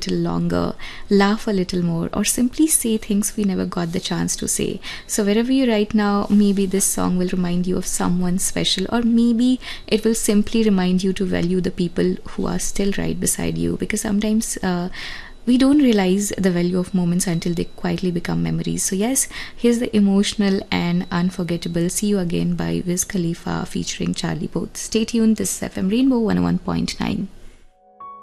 little longer, laugh a little more, or simply say things we never got the chance to say. So wherever you're right now, maybe this song will remind you of someone special, or maybe it will simply remind you to value the people who are still right beside you, because sometimes we don't realize the value of moments until they quietly become memories. So yes, here's the emotional and unforgettable See You Again by Wiz Khalifa featuring Charlie Puth. Stay tuned, this is FM Rainbow 101.9.